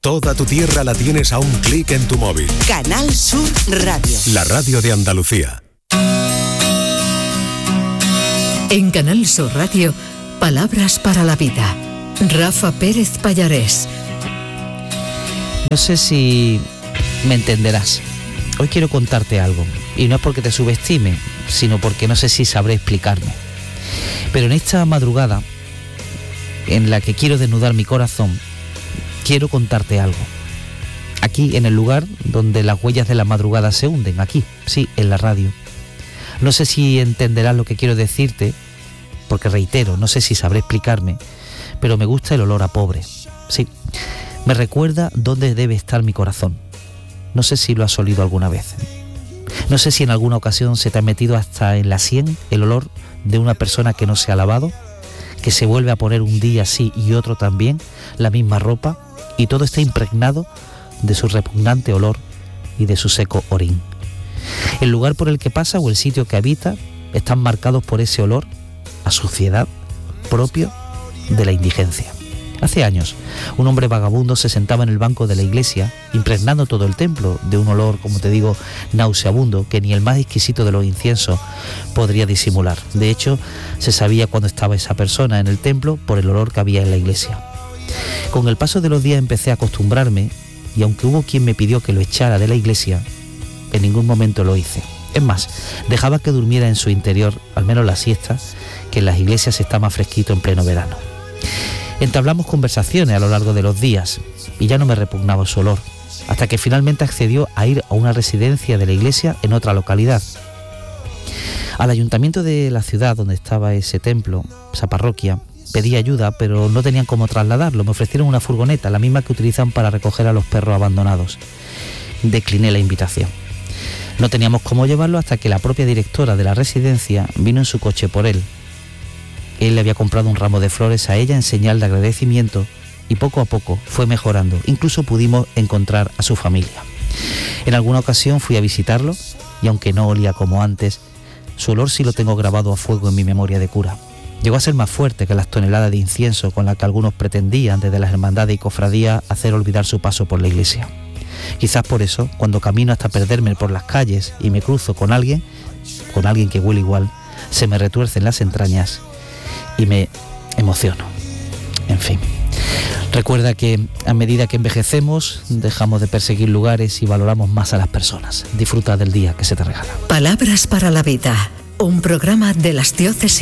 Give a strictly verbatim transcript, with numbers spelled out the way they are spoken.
Toda tu tierra la tienes a un clic en tu móvil. Canal Sur Radio. La radio de Andalucía. En Canal Sur Radio, Palabras para la Vida. Rafa Pérez Pallarés. No sé si me entenderás. Hoy quiero contarte algo. Y no es porque te subestime, sino porque no sé si sabré explicarme. Pero en esta madrugada, en la que quiero desnudar mi corazón, quiero contarte algo. Aquí, en el lugar donde las huellas de la madrugada se hunden, aquí, sí, en la radio. No sé si entenderás lo que quiero decirte, porque reitero, no sé si sabré explicarme, pero me gusta el olor a pobre. Sí, me recuerda dónde debe estar mi corazón. No sé si lo has olido alguna vez. No sé si en alguna ocasión se te ha metido hasta en la sien el olor de una persona que no se ha lavado, que se vuelve a poner un día sí y otro también la misma ropa, y todo está impregnado de su repugnante olor y de su seco orín. El lugar por el que pasa o el sitio que habita están marcados por ese olor a suciedad propio de la indigencia. Hace años, un hombre vagabundo se sentaba en el banco de la iglesia, impregnando todo el templo de un olor, como te digo, nauseabundo, que ni el más exquisito de los inciensos podría disimular. De hecho, se sabía cuándo estaba esa persona en el templo por el olor que había en la iglesia. Con el paso de los días empecé a acostumbrarme, y aunque hubo quien me pidió que lo echara de la iglesia, en ningún momento lo hice. Es más, dejaba que durmiera en su interior, al menos la siesta, que en las iglesias está más fresquito en pleno verano. Entablamos conversaciones a lo largo de los días y ya no me repugnaba su olor, hasta que finalmente accedió a ir a una residencia de la iglesia en otra localidad. Al ayuntamiento de la ciudad donde estaba ese templo, esa parroquia, pedí ayuda, pero no tenían cómo trasladarlo. Me ofrecieron una furgoneta, la misma que utilizan para recoger a los perros abandonados. Decliné la invitación. No teníamos cómo llevarlo hasta que la propia directora de la residencia vino en su coche por él. Él le había comprado un ramo de flores a ella en señal de agradecimiento y poco a poco fue mejorando. Incluso pudimos encontrar a su familia. En alguna ocasión fui a visitarlo y aunque no olía como antes, su olor sí lo tengo grabado a fuego en mi memoria de cura. Llegó a ser más fuerte que las toneladas de incienso con las que algunos pretendían desde las hermandades y cofradías hacer olvidar su paso por la iglesia. Quizás por eso, cuando camino hasta perderme por las calles y me cruzo con alguien, con alguien que huele igual, se me retuercen las entrañas y me emociono. En fin, recuerda que a medida que envejecemos, dejamos de perseguir lugares y valoramos más a las personas. Disfruta del día que se te regala. Palabras para la Vida, un programa de las diócesis